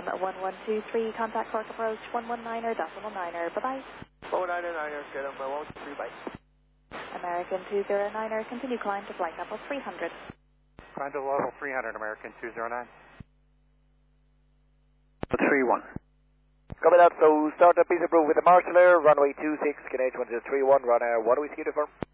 1123, contact Cork approach 119er, decimal 9er, bye-bye. 499er, get him, 123, bye. American 209er, continue climb to flight level 300. Climb to level 300, American 209. 31. Copy that, so start up piece approved with the Marshall Air, runway 26, Canadian 1031, run air 1 Whiskey uniform.